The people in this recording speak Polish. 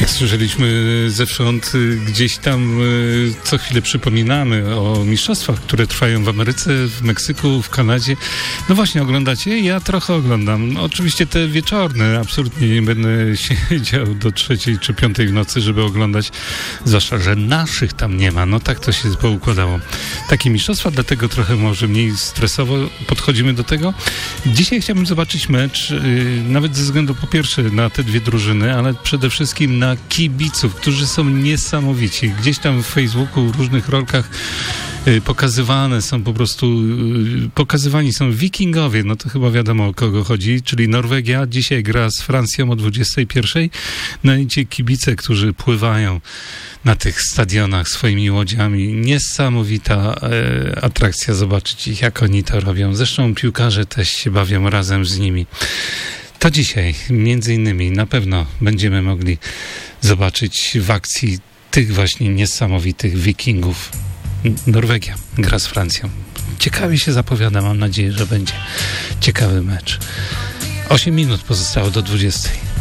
Jak słyszeliśmy zewsząd, gdzieś tam co chwilę przypominamy o mistrzostwach, które trwają w Ameryce, w Meksyku, w Kanadzie. No właśnie, oglądacie? Ja trochę oglądam. Oczywiście te wieczorne, absolutnie nie będę siedział do 3 czy 5 w nocy, żeby oglądać, zwłaszcza, że naszych tam nie ma. No tak to się poukładało. Takie mistrzostwa, dlatego trochę może mniej stresowo podchodzimy do tego. Dzisiaj chciałbym zobaczyć mecz, nawet ze względu po pierwsze na te dwie drużyny, ale przede wszystkim na kibiców, którzy są niesamowici. Gdzieś tam w Facebooku, w różnych rolkach pokazywane są po prostu, pokazywani są Wikingowie, no to chyba wiadomo o kogo chodzi, czyli Norwegia dzisiaj gra z Francją o 21:00. No i ci kibice, którzy pływają na tych stadionach swoimi łodziami. Niesamowita atrakcja zobaczyć ich, jak oni to robią. Zresztą piłkarze też się bawią razem z nimi. To dzisiaj, między innymi, na pewno będziemy mogli zobaczyć w akcji tych właśnie niesamowitych Wikingów. Norwegia gra z Francją. Ciekawie się zapowiada, mam nadzieję, że będzie ciekawy mecz. 8 minut pozostało do 20:00.